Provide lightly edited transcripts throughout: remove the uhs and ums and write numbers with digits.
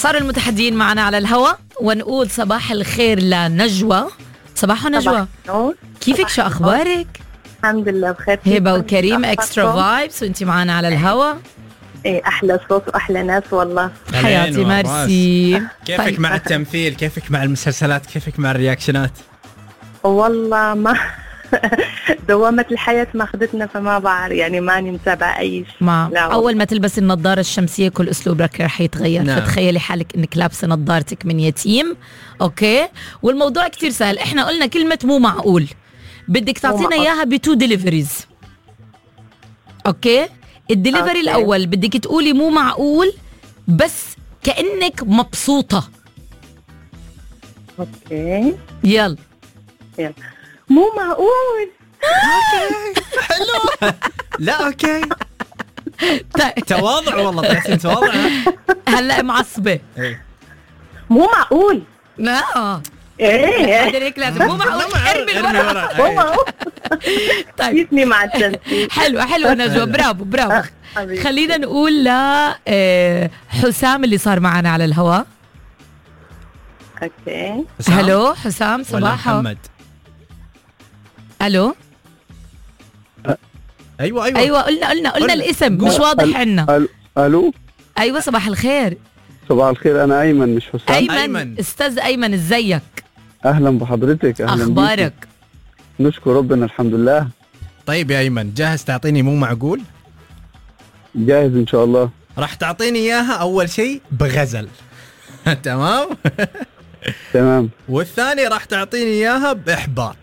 صاروا المتحدين معنا على الهواء، ونقول صباح الخير لنجوى. صباح نجوى، كيفك؟ شو أخبارك؟ الحمد لله بخير. هبة وكريم اكسترا فايبس وانتي معنا على الهواء. ايه احلى صوت واحلى ناس والله. حياتي ميرسي. كيفك طيب. مع التمثيل؟ كيفك مع المسلسلات؟ كيفك مع الرياكشنات؟ والله ما دوامة الحياة ما اخذتنا، فما بعرف يعني ماني متابعة اي شيء. ما اول ما تلبسي النظارة الشمسية كل اسلوبك رح يتغير. نعم. فتخيلي حالك انك لابسة نظارتك من يتيم. اوكي، والموضوع كتير سهل. احنا قلنا كلمة مو معقول، بدك تعطينا اياها بتو ديليفريز. اوكي، الدليفري الاول بدك تقولي مو معقول بس كأنك مبسوطة. اوكي يلا مو معقول. حلو. لا اوكي، طيب. تواضع والله، طلعتي تواضع. هلا معصبة. مو معقول. لا ايه بعدين هيك لازم مو معقول ارمي الورقة. مو معقول. طيب جيتني مع التمثيل. حلوة نجوى، برافو. حبيبي. خلينا نقول ل حسام اللي صار معنا على الهواء. اوكي هلو حسام، صباحو. محمد. الو. ايوه قلنا الاسم مش واضح عنا. الو. ايوه صباح الخير. صباح الخير، انا ايمن مش حسام. ايمن. استاذ ايمن، ازيك؟ اهلا بحضرتك. اهلا اخبارك؟ بيكي. نشكر ربنا الحمد لله. طيب يا ايمن، جاهز تعطيني مو معقول؟ جاهز ان شاء الله. راح تعطيني اياها اول شيء بغزل. تمام. تمام والثاني راح تعطيني اياها باحباط.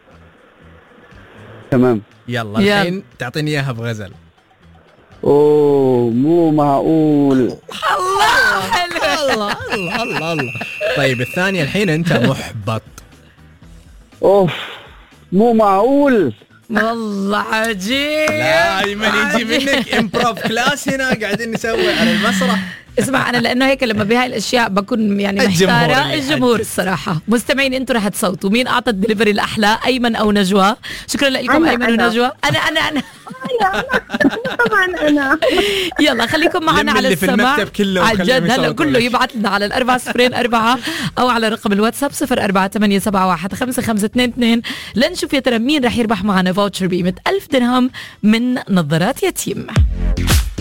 تمام. يلا الحين تعطيني اياها بغزل. اوه مو معقول. الله حلو. الله. طيب الثاني الحين انت محبط. اوف مو معقول. والله عجيب. لا ايمن يجي منك امبروف كلاس هنا قاعدين نسوي على المسرح. اسمع، انا لانه هيك لما بهاي الاشياء بكون يعني محتاره. الجمهور الصراحه. مستمعين انتم رح تصوتوا مين اعطى الدليفري الاحلى، ايمن او نجوى؟ شكرا لكم ايمن ونجوى. انا طبعا انا. يلا خليكم معنا على السماع. عن جد هلا كله يبعث لنا على 4004 او على رقم الواتساب 0487715522 لنشوف يا ترى مين رح يربح معنا فاوتشر بقيمه 1000 درهم من نظارات يتيم.